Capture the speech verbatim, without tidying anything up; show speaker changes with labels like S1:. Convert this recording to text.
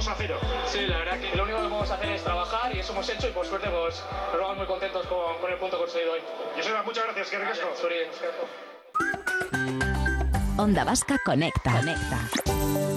S1: dos a cero.
S2: Sí, la verdad que lo único que podemos hacer es trabajar y eso hemos hecho y por suerte pues nos vamos muy contentos con, con el punto conseguido hoy.
S1: Joseba, muchas gracias, que ricasco.
S2: Zuri,
S3: Onda Vasca Conecta. Conecta.